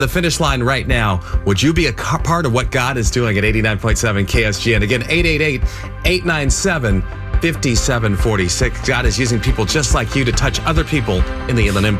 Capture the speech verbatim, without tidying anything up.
the finish line right now. Would you be a part of what God is doing at eighty-nine point seven K S G N? Again, eight eight eight, eight nine seven, five seven four six. God is using people just like you to touch other people in the Inland Empire.